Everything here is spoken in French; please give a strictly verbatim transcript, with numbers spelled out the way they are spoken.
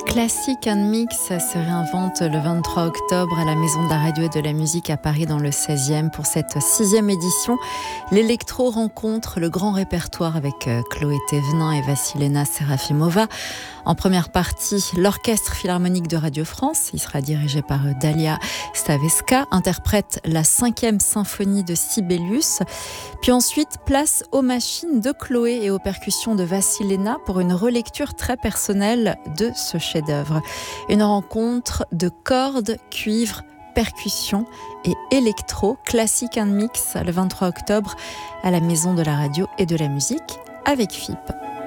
Classic and Mix se réinvente le vingt-trois octobre à la Maison de la Radio et de la Musique à Paris dans le seizième pour cette sixième édition. L'électro rencontre le grand répertoire avec Chloé Thévenin et Vassilena Serafimova. En première partie, l'Orchestre Philharmonique de Radio France, il sera dirigé par Dalia Stavesca, interprète la cinquième symphonie de Sibelius. Puis ensuite, place aux machines de Chloé et aux percussions de Vassilena pour une relecture très personnelle de ce chef-d'œuvre. Une rencontre de cordes, cuivre, percussion et électro, Classic and Mix, le vingt-trois octobre à la Maison de la Radio et de la Musique avec F I P.